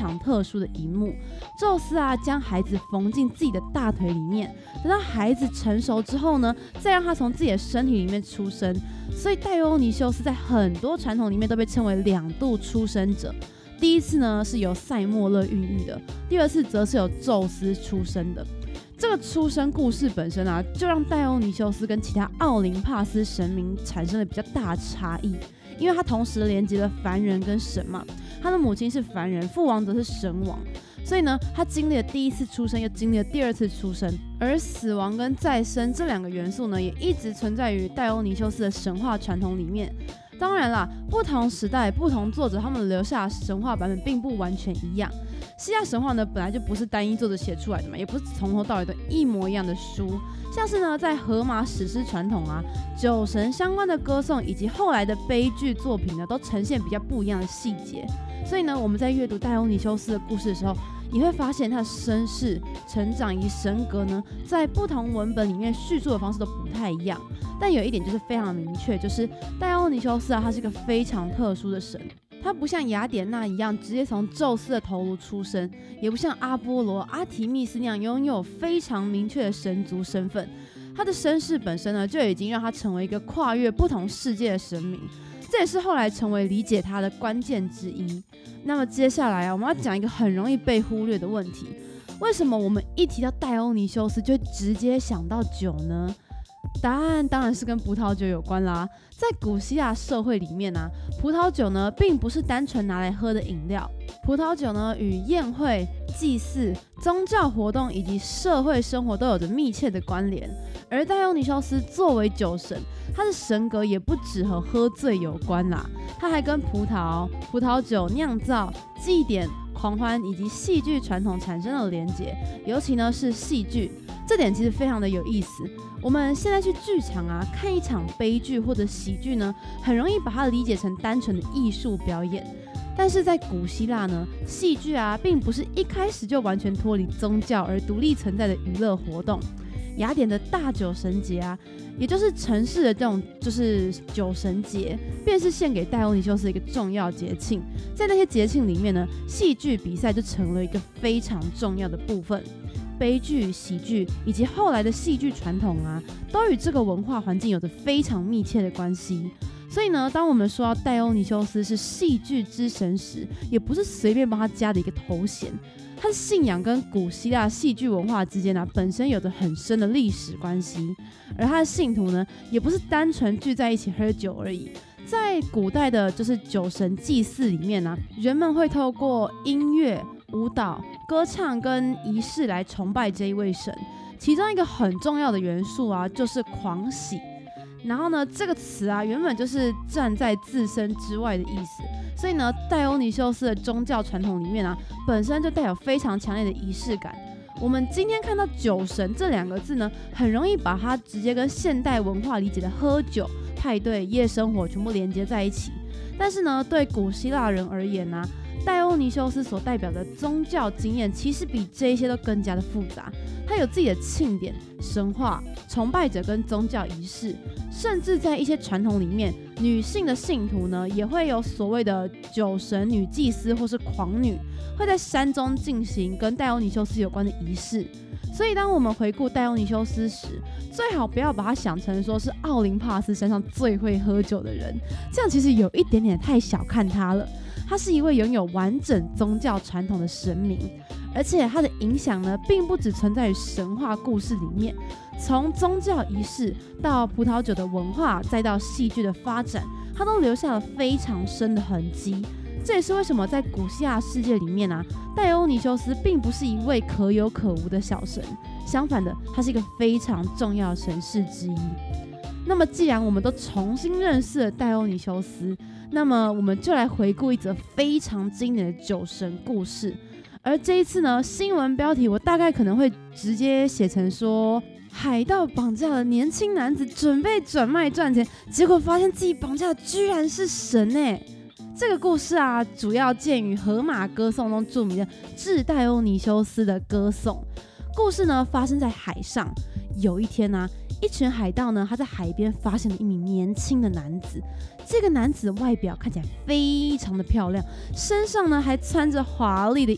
常特殊的一幕。宙斯啊，将孩子缝进自己的大腿里面，等到孩子成熟之后呢，再让他从自己的身体里面出生。所以戴欧尼修斯在很多传统里面都被称为2度出生者。第一次呢是由塞莫勒孕育的，第二次则是由宙斯出生的。这个出生故事本身啊，就让戴欧尼修斯跟其他奥林帕斯神明产生了比较大的差异，因为他同时连接了凡人跟神嘛。他的母亲是凡人，父王则是神王，所以呢，他经历了第一次出生，又经历了第二次出生，而死亡跟再生这2个元素呢，也一直存在于戴欧尼修斯的神话传统里面。当然啦，不同时代、不同作者他们留下的神话版本并不完全一样。希腊神话呢，本来就不是单一作者写出来的嘛，也不是从头到尾都一模一样的书。像是呢，在荷马史诗传统啊，酒神相关的歌颂以及后来的悲剧作品呢，都呈现比较不一样的细节。所以呢，我们在阅读戴欧尼修斯的故事的时候，你会发现他的身世、成长以及神格呢，在不同文本里面叙述的方式都不太一样。但有一点就是非常明确，就是戴欧尼修斯啊，他是一个非常特殊的神。他不像雅典娜一样直接从宙斯的头颅出生，也不像阿波罗、阿提密斯那样拥有非常明确的神族身份。他的身世本身呢，就已经让他成为一个跨越不同世界的神明，这也是后来成为理解他的关键之一。那么接下来啊，我们要讲一个很容易被忽略的问题：为什么我们一提到戴欧尼修斯就会直接想到酒呢？答案当然是跟葡萄酒有关啦。在古希腊社会里面啊，葡萄酒呢并不是单纯拿来喝的饮料，葡萄酒呢与宴会、祭祀、宗教活动以及社会生活都有着密切的关联。而戴欧尼修斯作为酒神，他的神格也不只和喝醉有关啦，他还跟葡萄酒酿造、祭典、狂欢以及戏剧传统产生了连结，尤其呢是戏剧，这点其实非常的有意思。我们现在去剧场啊，看一场悲剧或者喜剧呢，很容易把它理解成单纯的艺术表演。但是在古希腊呢，戏剧啊，并不是一开始就完全脱离宗教而独立存在的娱乐活动。雅典的大酒神节啊，也就是城市的这种就是酒神节，便是献给戴欧尼修斯一个重要节庆。在那些节庆里面呢，戏剧比赛就成了一个非常重要的部分。悲剧、喜剧以及后来的戏剧传统啊，都与这个文化环境有着非常密切的关系。所以呢，当我们说到戴欧尼修斯是戏剧之神时，也不是随便帮他加的一个头衔。他的信仰跟古希腊戏剧文化之间啊，本身有着很深的历史关系。而他的信徒呢，也不是单纯聚在一起喝酒而已。在古代的就是酒神祭祀里面啊，人们会透过音乐、舞蹈、歌唱跟仪式来崇拜这一位神。其中一个很重要的元素啊，就是狂喜。然后呢，这个词啊，原本就是站在自身之外的意思。所以呢，戴欧尼修斯的宗教传统里面啊，本身就带有非常强烈的仪式感。我们今天看到酒神这2个字呢，很容易把它直接跟现代文化理解的喝酒、派对、夜生活全部连接在一起。但是呢，对古希腊人而言啊，戴欧尼修斯所代表的宗教经验其实比这一些都更加的复杂。他有自己的庆典、神话、崇拜者跟宗教仪式，甚至在一些传统里面，女性的信徒呢也会有所谓的酒神女祭司或是狂女，会在山中进行跟戴欧尼修斯有关的仪式。所以当我们回顾戴欧尼修斯时，最好不要把他想成说是奥林帕斯山上最会喝酒的人，这样其实有一点点太小看他了。他是一位拥有完整宗教传统的神明，而且他的影响呢，并不只存在于神话故事里面，从宗教仪式到葡萄酒的文化，再到戏剧的发展，他都留下了非常深的痕迹。这也是为什么在古希腊世界里面啊，戴欧尼修斯并不是一位可有可无的小神，相反的，他是一个非常重要的神祇之一。那么既然我们都重新认识了戴欧尼修斯，那么我们就来回顾一则非常经典的酒神故事。而这一次呢，新闻标题我大概可能会直接写成说，海盗绑架了年轻男子，准备转卖赚钱，结果发现自己绑架的居然是神欸。这个故事啊，主要见于荷马歌颂中著名的致戴欧尼修斯的歌颂。故事呢，发生在海上。有一天啊，一群海盗呢，他在海边发现了一名年轻的男子。这个男子的外表看起来非常的漂亮，身上呢还穿着华丽的